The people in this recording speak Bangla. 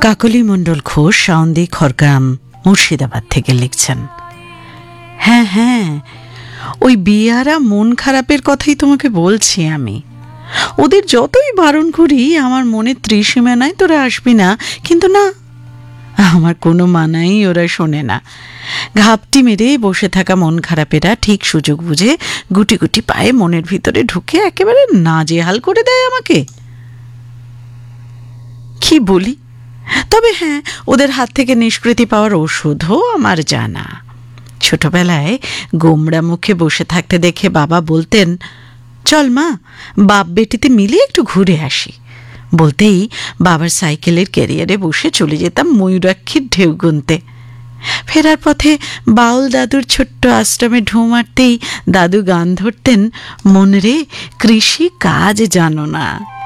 কাকলি মণ্ডল ঘোষ সাউন্দি খড়গ্রাম মুর্শিদাবাদ থেকে লিখছেন। হ্যাঁ হ্যাঁ, ওই বিয়ারা মন খারাপের কথাই তোমাকে বলছি আমি। ওদের যতই বারণ করি আমার মনে ত্রিসীমানায় তোরা আসবি না, কিন্তু না, আমার কোনো মানাই ওরা শোনে না। ঘাপটি মেরে বসে থাকা মন খারাপেরা ঠিক সুযোগ বুঝে গুটি গুটি পায়ে মনের ভিতরে ঢুকে একেবারে নাজেহাল করে দেয় আমাকে। কি বলি, তবে হ্যাঁ, ওদের হাত থেকে নিষ্কৃতি পাওয়ার ওষুধও আমার জানা। ছোটবেলায় গোমড়া মুখে বসে থাকতে দেখে বাবা বলতেন, চল মা, বাপ বেটিতে মিলে একটু ঘুরে আসি। বলতেই বাবার সাইকেলের ক্যারিয়ারে বসে চলে যেতাম ময়ূরাক্ষীর ঢেউ গুনতে। ফেরার পথে বাউল দাদুর ছোট্ট আশ্রমে ঢুঁ মারতেই দাদু গান ধরতেন, মন রে কৃষি কাজ জানো না।